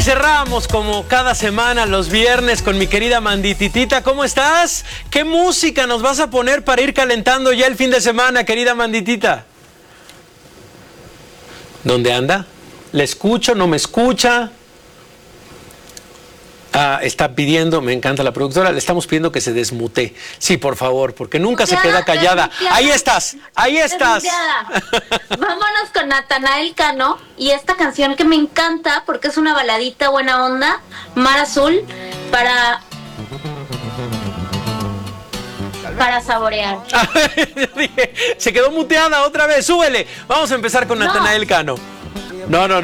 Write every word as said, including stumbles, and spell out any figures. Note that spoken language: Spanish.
cerramos como cada semana los viernes con mi querida Mandititita. ¿Cómo estás? ¿Qué música nos vas a poner para ir calentando ya el fin de semana, querida Manditita? ¿Dónde anda? ¿Le escucho? ¿No me escucha? Ah, está pidiendo, me encanta la productora, le estamos pidiendo que se desmute. Sí, por favor, porque nunca Muteada, se queda callada. desmuteada. Ahí estás, ahí estás. Vámonos con Natanael Cano y esta canción que me encanta porque es una baladita buena onda, Mar Azul, para para saborear. Se quedó muteada otra vez, súbele. Vamos a empezar con No. Natanael Cano. No, no, no.